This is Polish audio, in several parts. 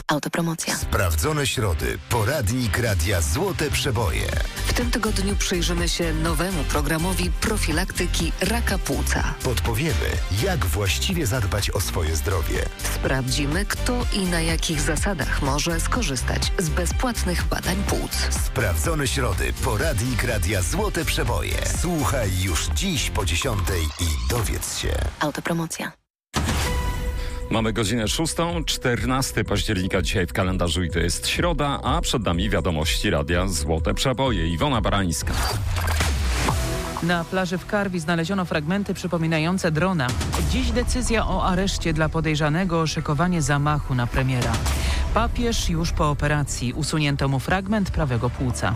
Autopromocja. Sprawdzone środy. Poradnik Radia Złote Przeboje. W tym tygodniu przyjrzymy się nowemu programowi profilaktyki raka płuca. Podpowiemy, jak właściwie zadbać o swoje zdrowie. Sprawdzimy, kto i na jakich zasadach może skorzystać z bezpłatnych badań płuc. Sprawdzone środy. Poradnik Radia Złote Przeboje. Słuchaj już dziś po 10:00 i dowiedz się. Autopromocja. Mamy godzinę 6:00, 14 października dzisiaj w kalendarzu i to jest środa, a przed nami wiadomości Radia Złote Przeboje. Iwona Barańska. Na plaży w Karwi znaleziono fragmenty przypominające drona. Dziś decyzja o areszcie dla podejrzanego o szykowanie zamachu na premiera. Papież już po operacji. Usunięto mu fragment prawego płuca.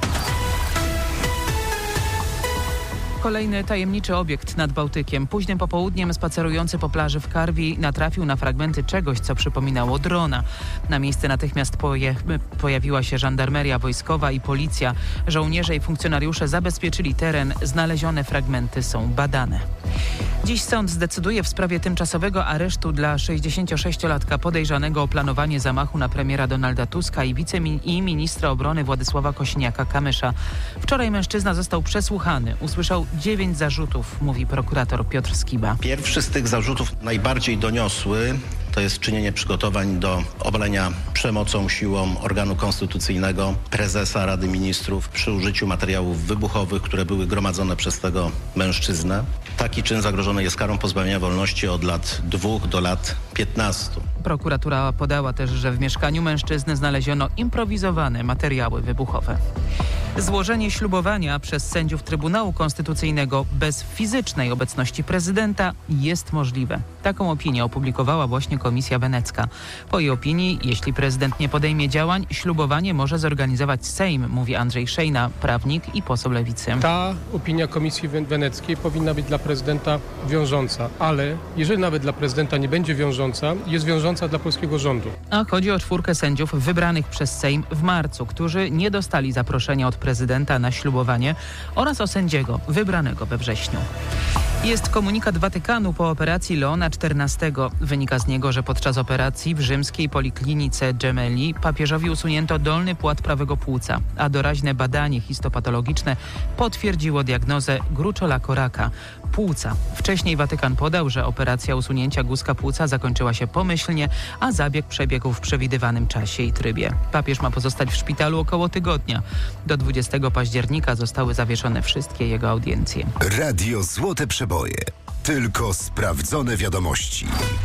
Kolejny tajemniczy obiekt nad Bałtykiem. Późnym popołudniem spacerujący po plaży w Karwi natrafił na fragmenty czegoś, co przypominało drona. Na miejsce natychmiast pojawiła się żandarmeria wojskowa i policja. Żołnierze i funkcjonariusze zabezpieczyli teren. Znalezione fragmenty są badane. Dziś sąd zdecyduje w sprawie tymczasowego aresztu dla 66-latka podejrzanego o planowanie zamachu na premiera Donalda Tuska i ministra obrony Władysława Kosiniaka-Kamysza. Wczoraj mężczyzna został przesłuchany. Usłyszał 9 zarzutów, mówi prokurator Piotr Skiba. Pierwszy z tych zarzutów, najbardziej doniosły, to jest czynienie przygotowań do obalenia przemocą, siłą organu konstytucyjnego prezesa Rady Ministrów przy użyciu materiałów wybuchowych, które były gromadzone przez tego mężczyznę. Taki czyn zagrożony jest karą pozbawienia wolności od lat 2 do lat 15. Prokuratura podała też, że w mieszkaniu mężczyzny znaleziono improwizowane materiały wybuchowe. Złożenie ślubowania przez sędziów Trybunału Konstytucyjnego bez fizycznej obecności prezydenta jest możliwe. Taką opinię opublikowała właśnie Komisja Wenecka. Po jej opinii, jeśli prezydent nie podejmie działań, ślubowanie może zorganizować Sejm, mówi Andrzej Szejna, prawnik i poseł Lewicy. Ta opinia Komisji Weneckiej powinna być dla prezydenta wiążąca, ale jeżeli nawet dla prezydenta nie będzie wiążąca, jest wiążąca dla polskiego rządu. A chodzi o 4 sędziów wybranych przez Sejm w marcu, którzy nie dostali zaproszenia od prezydenta na ślubowanie, oraz o sędziego wybranego we wrześniu. Jest komunikat Watykanu po operacji Leona XIV. Wynika z niego, że podczas operacji w rzymskiej poliklinice Gemelli papieżowi usunięto dolny płat prawego płuca, a doraźne badanie histopatologiczne potwierdziło diagnozę gruczołaka raka płuca. Wcześniej Watykan podał, że operacja usunięcia guzka płuca zakończyła się pomyślnie, a zabieg przebiegł w przewidywanym czasie i trybie. Papież ma pozostać w szpitalu około tygodnia. Do 20 października zostały zawieszone wszystkie jego audiencje. Radio Złote Przeboje. Tylko sprawdzone wiadomości.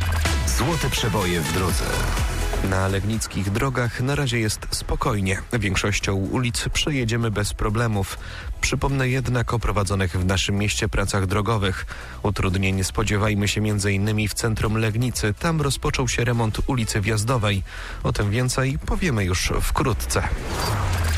Złote Przeboje w drodze. Na legnickich drogach na razie jest spokojnie. Większością ulic przejedziemy bez problemów. Przypomnę jednak o prowadzonych w naszym mieście pracach drogowych. Utrudnień spodziewajmy się m.in. w centrum Legnicy. Tam rozpoczął się remont ulicy Wjazdowej. O tym więcej powiemy już wkrótce.